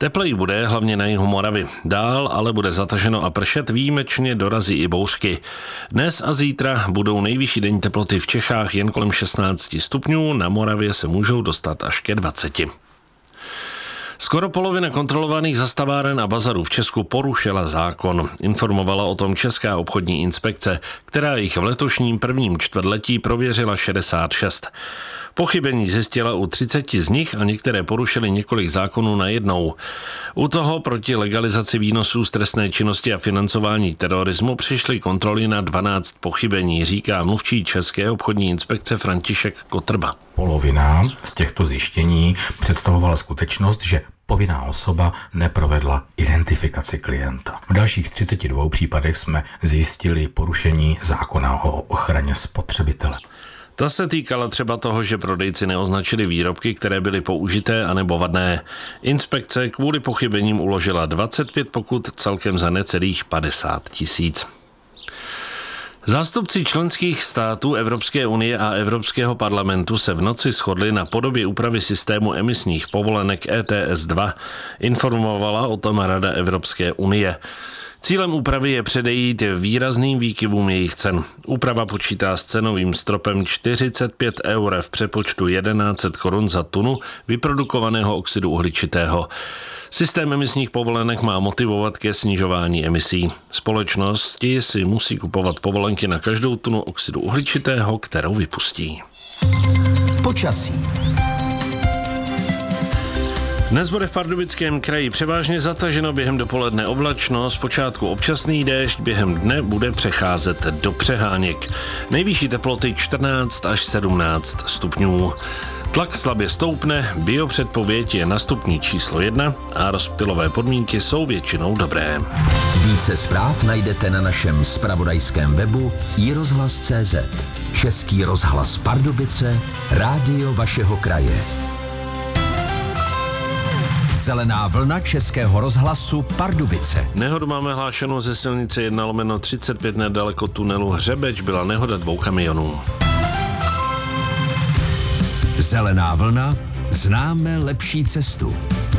Tepleji bude hlavně na jihu Moravy. Dál ale bude zataženo a pršet, výjimečně dorazí i bouřky. Dnes a zítra budou nejvyšší denní teploty v Čechách jen kolem 16 stupňů, na Moravě se můžou dostat až ke 20. Skoro polovina kontrolovaných zastaváren a bazarů v Česku porušila zákon. Informovala o tom Česká obchodní inspekce, která jich v letošním prvním čtvrtletí prověřila 66. Pochybení zjistila u 30 z nich a některé porušily několik zákonů najednou. U toho proti legalizaci výnosů z trestné činnosti a financování terorismu přišly kontroly na 12 pochybení, říká mluvčí České obchodní inspekce František Kotrba. Polovina z těchto zjištění představovala skutečnost, že povinná osoba neprovedla identifikaci klienta. V dalších 32 případech jsme zjistili porušení zákona o ochraně spotřebitele. Ta se týkala třeba toho, že prodejci neoznačili výrobky, které byly použité anebo vadné. Inspekce kvůli pochybením uložila 25 pokut celkem za necelých 50 000. Zástupci členských států Evropské unie a Evropského parlamentu se v noci shodli na podobě úpravy systému emisních povolenek ETS 2, informovala o tom Rada Evropské unie. Cílem úpravy je předejít výrazným výkyvům jejich cen. Úprava počítá s cenovým stropem 45 € v přepočtu 1100 korun za tunu vyprodukovaného oxidu uhličitého. Systém emisních povolenek má motivovat ke snižování emisí. Společnosti si musí kupovat povolenky na každou tunu oxidu uhličitého, kterou vypustí. Počasí. Dnes bude v Pardubickém kraji převážně zataženo, během dopoledne oblačno, zpočátku občasný déšť, během dne bude přecházet do přeháněk. Nejvyšší teploty 14 až 17 stupňů. Tlak slabě stoupne, biopředpověď je na stupni číslo 1 a rozptylové podmínky jsou většinou dobré. Více zpráv najdete na našem zpravodajském webu iRozhlas.cz. Český rozhlas Pardubice, rádio vašeho kraje. Zelená vlna Českého rozhlasu Pardubice. Nehodu máme hlášenou ze silnice 1/35 nedaleko tunelu Hřebeč, byla nehoda 2 kamionů. Zelená vlna, známe lepší cestu.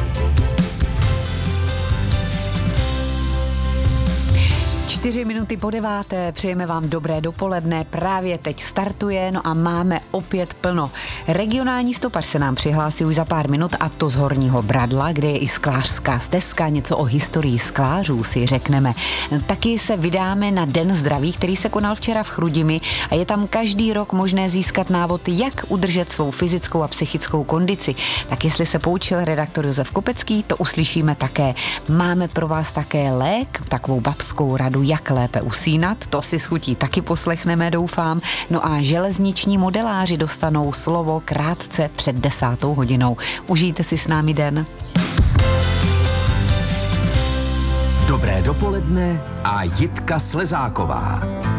8:04, přejeme vám dobré dopoledne, právě teď startuje, no a máme opět plno. Regionální stopař se nám přihlásí už za pár minut, a to z Horního Bradla, kde je i sklářská stezka, něco o historii sklářů si řekneme. Taky se vydáme na Den zdraví, který se konal včera v Chrudimi a je tam každý rok možné získat návod, jak udržet svou fyzickou a psychickou kondici. Tak jestli se poučil redaktor Josef Kopecký, to uslyšíme také. Máme pro vás také lék, takovou babskou radu, jak lépe usínat, to si s chutí taky poslechneme, doufám. No a železniční modeláři dostanou slovo krátce před 10. hodinou. Užijte si s námi den. Dobré dopoledne a Jitka Slezáková.